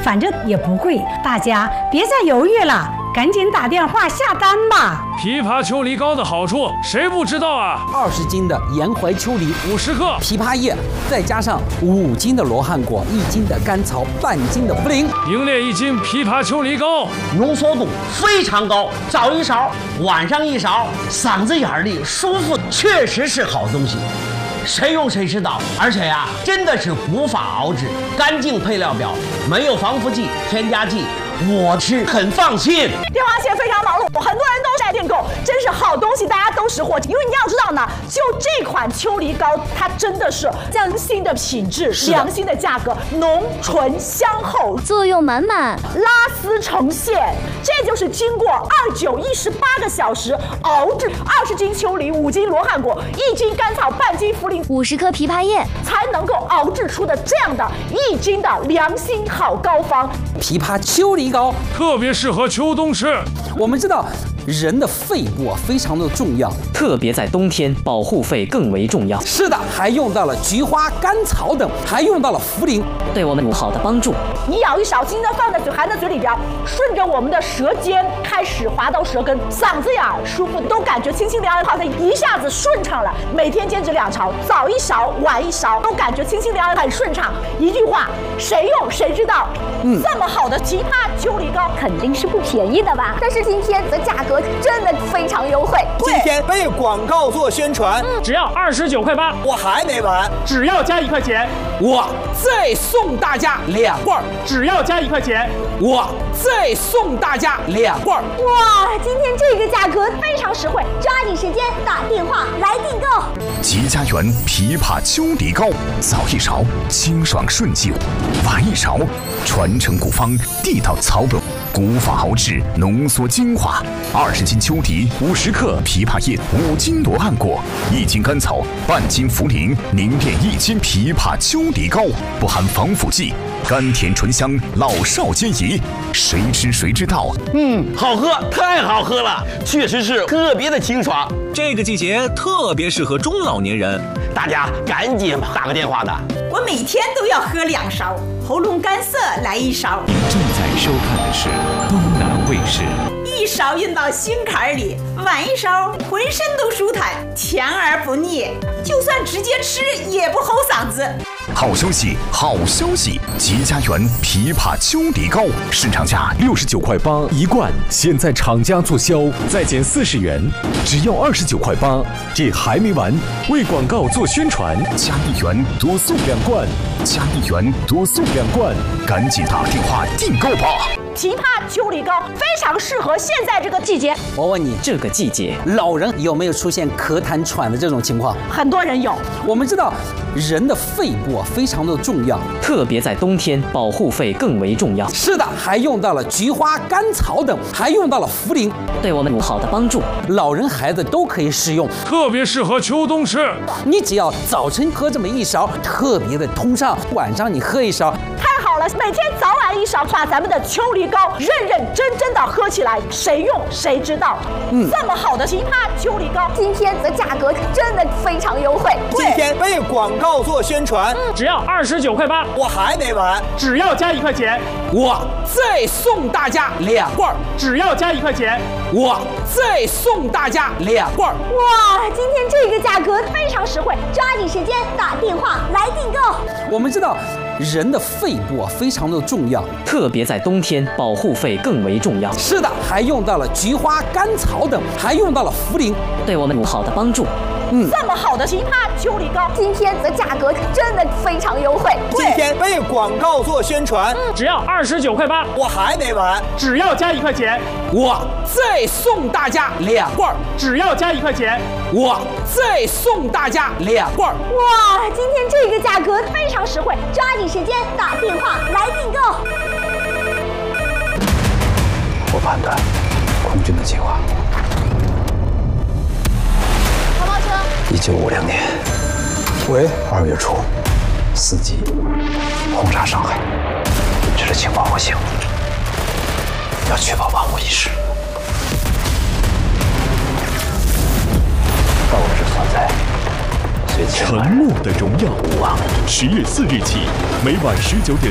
反正也不贵，大家别再犹豫了，赶紧打电话下单吧。 枇杷秋梨膏的好处谁不知道啊 ？20斤的沿淮秋梨 ，50克枇杷叶，再加上5斤的罗汉果，1斤的甘草，半斤的茯苓， 凝练1斤枇杷秋梨膏， 浓缩度非常高，早一勺，晚上一勺，嗓子眼里舒服，确实是好东西。谁用谁知道，而且呀，真的是古法熬制，干净配料表，没有防腐剂、添加剂，我是很放心。 电话线非常忙碌，很多人都在订购，真是好东西，大家都识货。因为你要知道呢，就这款秋梨膏，它真的是良心的品质，良心的价格，浓醇香厚， 作用满满， 拉丝呈现。这就是经过29、18个小时熬制，20斤秋梨，5斤罗汉果，1斤甘草，半斤茯苓 ，50克枇杷叶， 才能够熬制出的这样的1斤的良心好膏方。 枇杷秋梨膏特别适合秋冬吃。 我们知道人的肺部非常的重要， 特别在冬天，保护肺更为重要。 是的，还用到了菊花、甘草等，还用到了茯苓， 对我们有好的帮助。 你咬一勺，轻轻地放在嘴，含在嘴里边，顺着我们的舌尖开始滑到舌根，嗓子眼舒服，都感觉清清凉凉，好像一下子顺畅了。每天坚持2勺，早一勺，晚一勺，都感觉清清凉凉，很顺畅。一句话，谁用谁知道。这么好的枇杷秋梨膏肯定是不便宜的吧？但是今天的价格真的非常优惠。 今天为广告做宣传， 只要29.8块， 我还没完， 只要加1块钱， 我再送大家2罐， 只要加1块钱， 我再送大家2罐。 哇，今天这个价格非常实惠，抓紧时间打电话来订购。 吉家园枇杷秋梨膏，早一勺清爽顺就，晚一勺传承古方，地道草本，古法熬制，浓缩精华。20斤秋梨，50克枇杷叶，5斤罗汉果，1斤甘草，半斤茯苓，凝练1斤枇杷秋梨膏，不含防腐剂，甘甜醇香，老少皆宜。谁吃谁知道。 好喝，太好喝了，确实是特别的清爽。 这个季节特别适合中老年人， 大家赶紧打个电话的。 我每天都要喝2勺，喉咙干涩来1勺。 您正在收看的是东南卫视。 1勺运到心坎里，晚1勺浑身都舒坦，甜而不腻，就算直接吃也不齁嗓子。 好消息，好消息！吉家园枇杷秋梨膏市场价69.8块1罐，现在厂家促销，再减40元，只要29.8块。这还没完，为广告做宣传，加1元多送2罐，加1元多送2罐，赶紧打电话订购吧！ 枇杷秋梨膏非常适合现在这个季节。 我问你， 这个季节老人有没有出现咳痰喘的这种情况？ 很多人有。 我们知道人的肺部非常的重要， 特别在冬天，保护肺更为重要。 是的，还用到了菊花、甘草等，还用到了茯苓， 对我们有好的帮助。 老人孩子都可以使用， 特别适合秋冬吃。 你只要早晨喝这么1勺，特别的通畅；晚上你喝1勺， 太好了！每天早晚1勺，把咱们的秋梨膏认认真真的喝起来，谁用谁知道。这么好的枇杷秋梨膏， 今天的价格真的非常优惠。 今天为广告做宣传， 只要29.8块， 我还没完， 只要加1块钱， 我再送大家2罐， 只要加1块钱， 我再送大家2罐。 哇，今天这个价格非常实惠，抓紧时间打电话来订购。 我们知道人的肺部非常的重要， 特别在冬天，保护肺更为重要。 是的，还用到了菊花、甘草等，还用到了茯苓， 对我们有好的帮助。 这么好的枇杷秋梨膏， 今天的价格真的非常优惠。 今天为广告做宣传， 只要29.8块， 我还没完， 只要加1块钱， 我再送大家2罐， 只要加1块钱， 我再送大家2罐。 哇，今天这个价格非常实惠，抓紧时间打电话来订购。 我判断，空军的计划。 跑跑车。 1956年，2月初，4机轰炸上海，这是情报核行，要确保万无一失。报纸所在，随前沉默的荣耀。10月4日起，每晚19点